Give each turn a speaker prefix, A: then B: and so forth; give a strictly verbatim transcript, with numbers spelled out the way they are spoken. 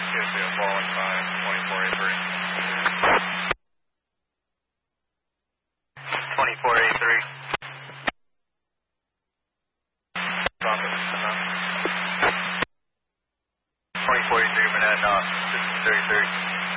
A: Two two four one five twenty four eight three. Twenty four eight three. Twenty four eight three, Manhattan, uh, thirty three.